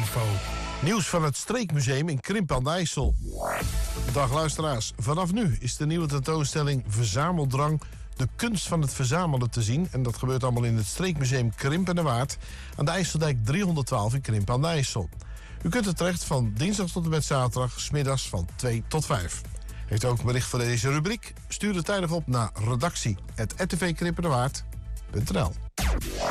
info. Nieuws van het Streekmuseum in Krimp aan de IJssel. Dag luisteraars, vanaf nu is de nieuwe tentoonstelling Verzameldrang, de kunst van het verzamelen, te zien. En dat gebeurt allemaal in het Streekmuseum Krimp en de Waard aan de IJsseldijk 312 in Krimp aan de IJssel. U kunt er terecht van dinsdag tot en met zaterdag, 's middags van 2 tot 5. Heeft u ook een bericht voor deze rubriek? Stuur het tijdig op naar redactie@rtvkrimpendewaard.nl.